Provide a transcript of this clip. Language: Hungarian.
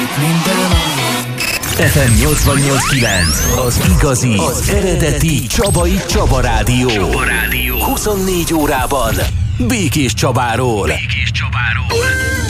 minden FM 88.9, az igazi, az eredeti Csabai Csaba Rádió. 24 órában Békés Csabáról.